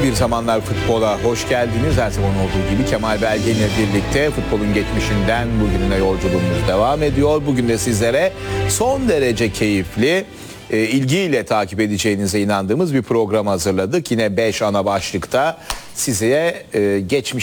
Bir Zamanlar Futbola hoş geldiniz. Her zaman olduğu gibi Kemal Belge ile birlikte futbolun geçmişinden bugününe yolculuğumuz devam ediyor. Bugün de sizlere son derece keyifli, ilgiyle takip edeceğinize inandığımız bir program hazırladık. Yine 5 ana başlıkta size geçmiş